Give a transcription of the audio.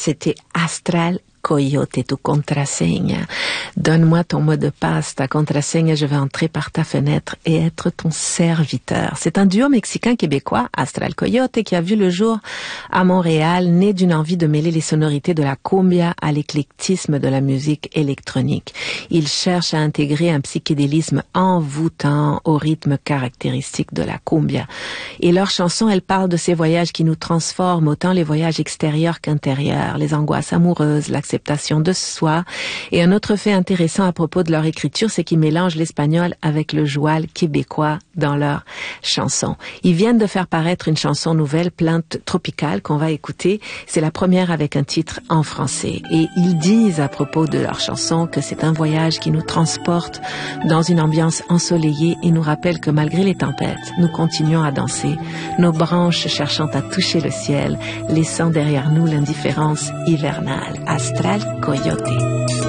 C'était Astral Coyote, tu contraseña. Donne-moi ton mot de passe, ta contraseña, je vais entrer par ta fenêtre et être ton serviteur. C'est un duo mexicain-québécois, Astral Coyote, qui a vu le jour à Montréal, né d'une envie de mêler les sonorités de la cumbia à l'éclectisme de la musique électronique. Il cherche à intégrer un psychédélisme envoûtant au rythme caractéristique de la cumbia. Et leur chanson, elle parle de ces voyages qui nous transforment, autant les voyages extérieurs qu'intérieurs, les angoisses amoureuses, l'acceptation de soi. Et un autre fait intéressant à propos de leur écriture, c'est qu'ils mélangent l'espagnol avec le joual québécois dans leurs chansons. Ils viennent de faire paraître une chanson nouvelle, Plante tropicale, qu'on va écouter. C'est la première avec un titre en français. Et ils disent à propos de leur chanson que c'est un voyage qui nous transporte dans une ambiance ensoleillée et nous rappelle que malgré les tempêtes, nous continuons à danser, nos branches cherchant à toucher le ciel, laissant derrière nous l'indifférence hivernale. Astral Coyote.